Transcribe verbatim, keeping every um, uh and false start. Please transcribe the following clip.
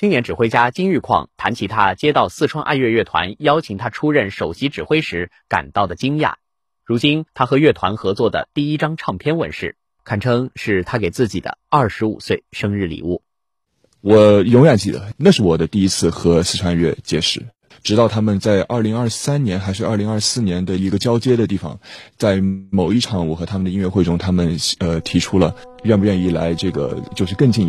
青年指挥家金玉矿谈起他接到四川爱乐乐团邀请他出任首席指挥时感到的惊讶。如今他和乐团合作的第一张唱片问世，堪称是他给自己的二十五岁生日礼物。 我永远记得，那是我的第一次和四川乐结识。直到他们在二零二三年还是二零二四年的一个交接的地方，在某一场我和他们的音乐会中，他们呃提出了愿不愿意来这个就是更进一步